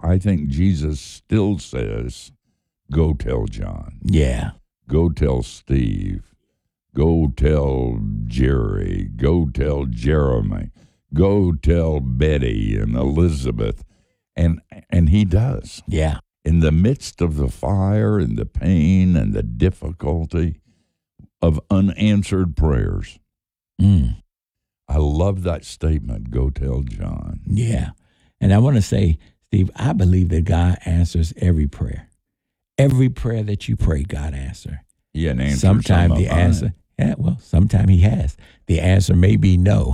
I think Jesus still says, go tell John. Yeah. Go tell Steve. Go tell Jerry. Go tell Jeremy. Go tell Betty and Elizabeth. And he does. Yeah. In the midst of the fire and the pain and the difficulty of unanswered prayers. I love that statement, go tell John. Yeah. And I want to say, Steve, I believe that God answers every prayer. Every prayer that you pray, God answers. Yeah, and answer sometimes the answer, sometimes he has. The answer may be no.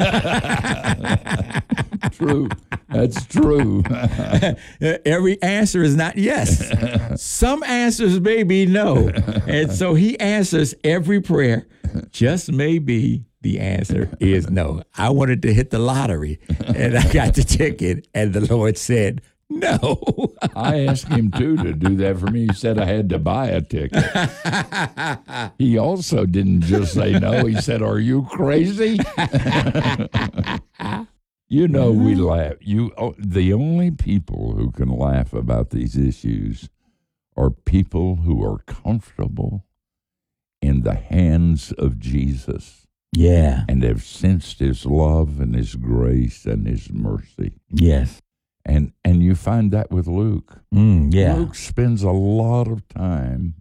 True. That's true. Every answer is not yes. Some answers may be no. And so he answers every prayer. Just maybe the answer is no. I wanted to hit the lottery, and I got the ticket, and the Lord said, no. I asked him, too, to do that for me. He said I had to buy a ticket. He also didn't just say no. He said, are you crazy? You know, we laugh. The only people who can laugh about these issues are people who are comfortable in the hands of Jesus. Yeah. And have sensed his love and his grace and his mercy. Yes. And you find that with Luke. Yeah. Luke spends a lot of time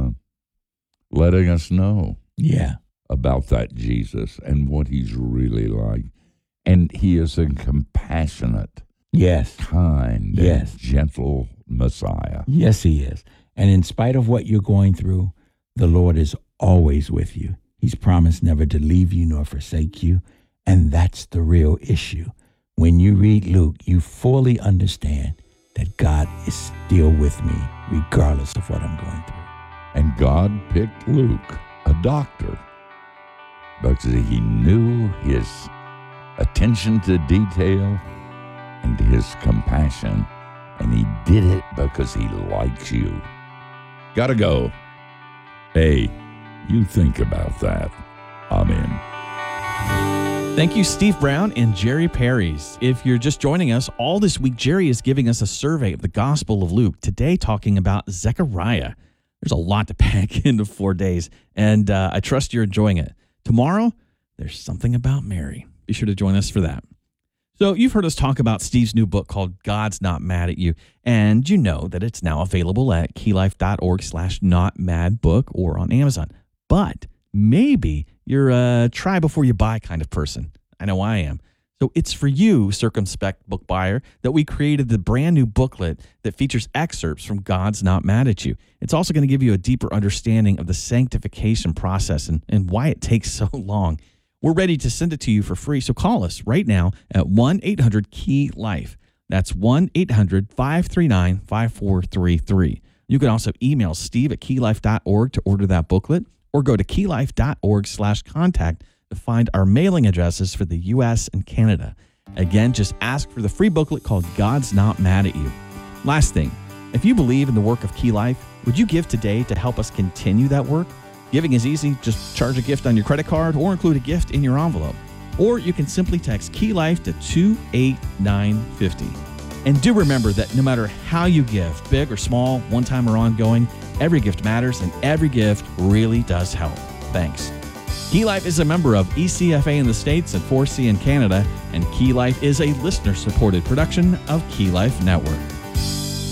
letting us know about that Jesus and what he's really like. And he is a compassionate, kind, and gentle Messiah. Yes, he is. And in spite of what you're going through, the Lord is always with you. He's promised never to leave you nor forsake you. And that's the real issue. When you read Luke, you fully understand that God is still with me, regardless of what I'm going through. And God picked Luke, a doctor, because he knew his attention to detail and his compassion, and he did it because he likes you. Gotta go. Hey, you think about that. Amen. Thank you, Steve Brown and Jerry Parries. If you're just joining us, all this week, Jerry is giving us a survey of the Gospel of Luke, today talking about Zechariah. There's a lot to pack into 4 days, and I trust you're enjoying it. Tomorrow, there's something about Mary. Be sure to join us for that. So you've heard us talk about Steve's new book called God's Not Mad at You, and you know that it's now available at keylife.org/notmadbook or on Amazon. But maybe you're a try before you buy kind of person. I know I am. So it's for you, circumspect book buyer, that we created the brand new booklet that features excerpts from God's Not Mad at You. It's also going to give you a deeper understanding of the sanctification process and why it takes so long. We're ready to send it to you for free, so call us right now at 1-800-KEY-LIFE. That's 1-800-539-5433. You can also email steve@keylife.org to order that booklet, or go to keylife.org/contact to find our mailing addresses for the U.S. and Canada. Again, just ask for the free booklet called God's Not Mad at You. Last thing, if you believe in the work of Key Life, would you give today to help us continue that work? Giving is easy. Just charge a gift on your credit card or include a gift in your envelope. Or you can simply text Key Life to 28950. And do remember that no matter how you give, big or small, one-time or ongoing, every gift matters and every gift really does help. Thanks. Key Life is a member of ECFA in the States and 4C in Canada, and Key Life is a listener-supported production of Key Life Network.